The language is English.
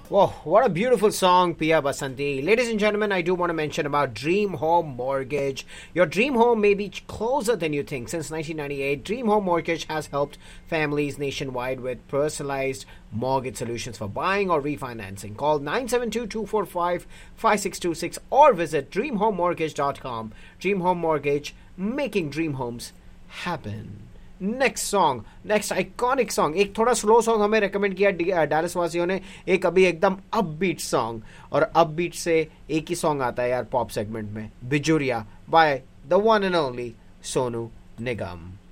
Whoa, what a beautiful song, Pia Basanti. Ladies and gentlemen, I do want to mention about Dream Home Mortgage. Your dream home may be closer than you think. Since 1998, Dream Home Mortgage has helped families nationwide with personalized mortgage solutions for buying or refinancing. Call 972-245-5626 or visit dreamhomemortgage.com. Dream Home Mortgage, making dream homes happen. Next iconic song, एक थोड़ा slow song हमें recommend किया Dallas वासियों ने, एक अभी एकदम upbeat song, और अपबीट से एक ही सॉन्ग आता है यार पॉप सेगमेंट में, बिजुरिया by the one and only Sonu Nigam.